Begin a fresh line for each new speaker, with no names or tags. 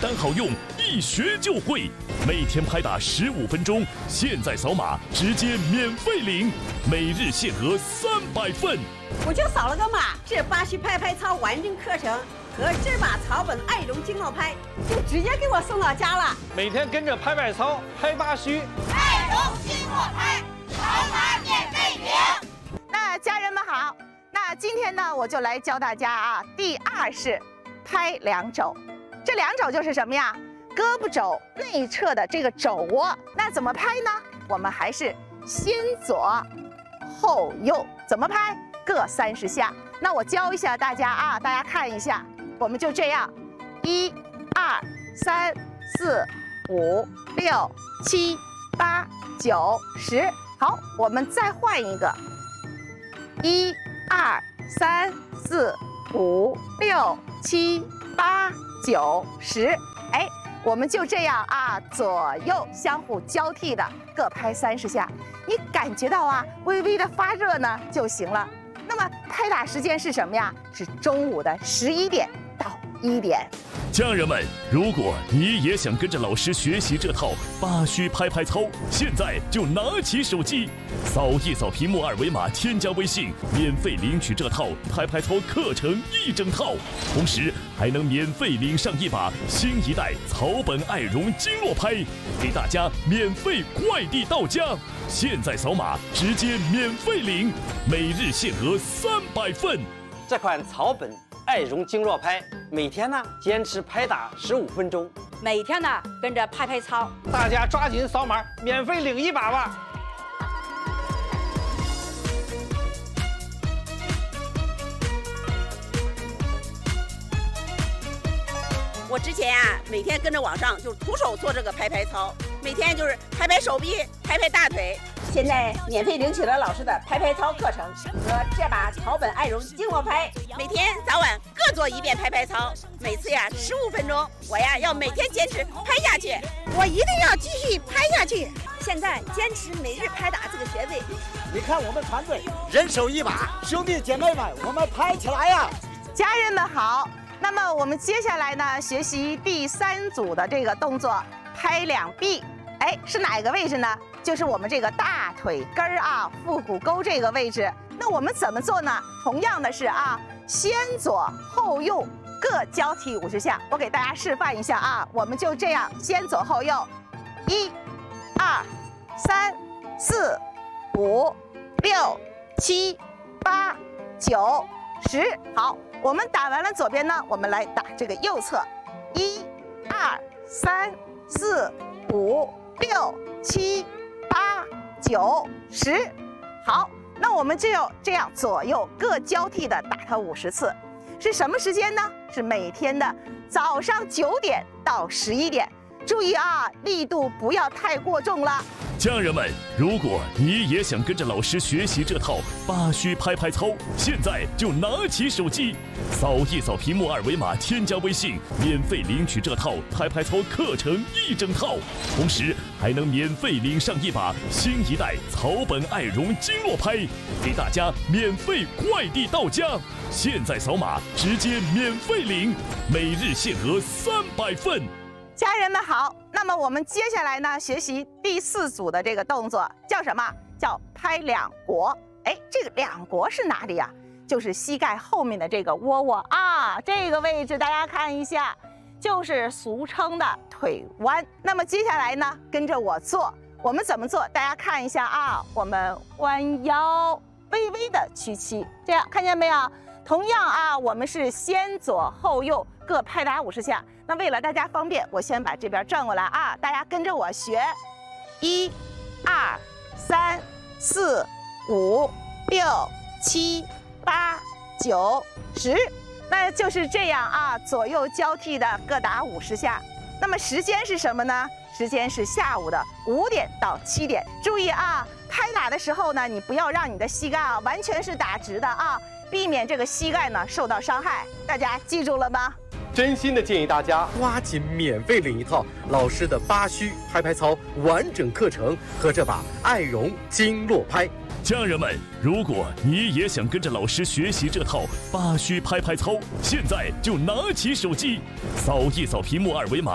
单好用，一学就会。每天拍打15分钟，现在扫码直接免费领，每日限额300份。
我就扫了个码，这巴西拍拍操完整课程和这把草本爱绒经络拍就直接给我送到家了。
每天跟着拍拍操，拍巴虚，
爱绒经络拍，扫码免费领。
那家人们好，那今天呢，我就来教大家啊，第2式拍两肘。这两肘就是什么呀？胳膊肘内侧的这个肘窝。那怎么拍呢？我们还是先左后右，怎么拍？各30下。那我教一下大家啊，大家看一下，我们就这样，1、2、3、4、5、6、7、8、9、10。好，我们再换一个，1、2、3、4、5、6、7、8、9、10。哎，我们就这样啊，左右相互交替的各拍30下。你感觉到啊，微微的发热呢就行了。那么拍打时间是什么呀？是中午的11点到1点。
家人们，如果你也想跟着老师学习这套巴虚拍拍操，现在就拿起手机，扫一扫屏幕2维码，添加微信，免费领取这套拍拍操课程1整套，同时还能免费领上一把新一代草本爱绒经络拍，给大家免费快递到家。现在扫码直接免费领，每日限额300份。
这款草本爱绒经络拍，每天呢坚持拍打15分钟，
每天呢跟着拍拍操，
大家抓紧扫码，免费领一把吧。
我之前啊，每天跟着网上就徒手做这个拍拍操，每天就是拍拍手臂，拍拍大腿。现在免费领取了老师的拍拍操课程和这把草本爱绒经络拍，每天早晚各做1遍拍拍操，每次呀15分钟。我呀要每天坚持拍下去，我一定要继续拍下去。现在坚持每日拍打这个穴位。
你看我们团队人手一把，兄弟姐妹们，我们拍起来呀！
家人们好。那么我们接下来呢，学习第3组的这个动作，拍两臂。哎，是哪个位置呢？就是我们这个大腿根儿啊，腹股沟这个位置。那我们怎么做呢？同样的是啊，先左后右各交替50下。我给大家示范一下啊，我们就这样，先左后右，1、2、3、4、5、6、7、8、9、10。好，我们打完了左边呢，我们来打这个右侧，1、2、3、4、5、6、7、8、9、10。好，那我们就这样左右各交替的打它50次。是什么时间呢？是每天的早上9点到11点。注意啊，力度不要太过重了。
家人们，如果你也想跟着老师学习这套巴虚拍拍操，现在就拿起手机，扫一扫屏幕2维码，添加微信，免费领取这套拍拍操课程1整套，同时还能免费领上一把新一代草本爱绒经络拍，给大家免费快递到家。现在扫码直接免费领，每日限额300份。
家人们好，那么我们接下来呢，学习第4组的这个动作，叫什么？叫拍两国。哎，这个两国是哪里呀？就是膝盖后面的这个窝窝啊，这个位置大家看一下，就是俗称的腿弯。那么接下来呢，跟着我做，我们怎么做？大家看一下啊，我们弯腰，微微的屈膝，这样看见没有？同样啊，我们是先左后右各拍打50下。那为了大家方便，我先把这边转过来啊，大家跟着我学，1、2、3、4、5、6、7、8、9、10。那就是这样啊，左右交替的各打50下。那么时间是什么呢？时间是下午的5点到7点。注意啊，拍打的时候呢，你不要让你的膝盖啊完全是打直的啊，避免这个膝盖呢受到伤害。大家记住了吗？
真心的建议大家抓紧免费领一套老师的巴虚拍拍操完整课程和这把爱绒经络拍。
家人们，如果你也想跟着老师学习这套巴虚拍拍操，现在就拿起手机，扫一扫屏幕2维码，